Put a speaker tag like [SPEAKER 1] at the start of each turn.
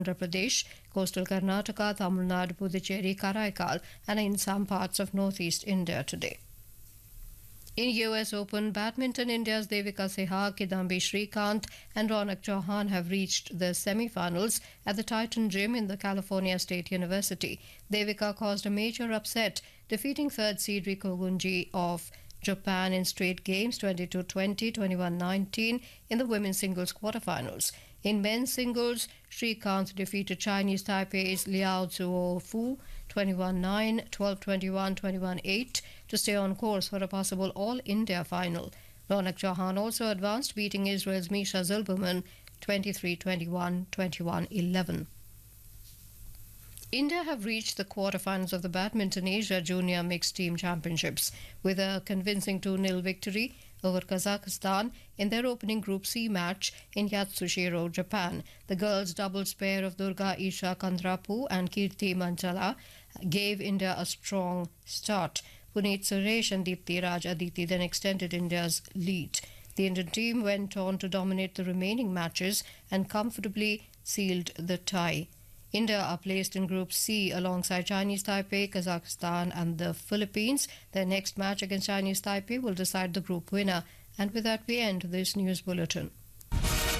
[SPEAKER 1] Andhra Pradesh, coastal Karnataka, Tamil Nadu, Puducherry, Karaikal, and in some parts of northeast India today. In US Open Badminton, India's Devika Sehwag, Kidambi Srikanth and Ronak Chauhan have reached the semi-finals at the Titan Gym in the California State University. Devika caused a major upset, defeating third seed Riko Gunji of Japan in straight games 22-20, 21-19 in the women's singles quarterfinals. In men's singles, Srikanth defeated Chinese Taipei's Liao Zuofu 21-9, 12-21, 21-8 to stay on course for a possible All-India final. Ronak Chauhan also advanced, beating Israel's Misha Zilberman 23-21, 21-11. India have reached the quarterfinals of the Badminton Asia Junior Mixed Team Championships with a convincing 2-0 victory over Kazakhstan in their opening Group C match in Yatsushiro, Japan. The girls' doubles pair of Durga Isha Kandrapu and Kirti Manchala gave India a strong start. Puneet Suresh and Deepti Raj Aditi then extended India's lead. The Indian team went on to dominate the remaining matches and comfortably sealed the tie. India are placed in Group C alongside Chinese Taipei, Kazakhstan and the Philippines. Their next match against Chinese Taipei will decide the group winner. And with that we end this news bulletin.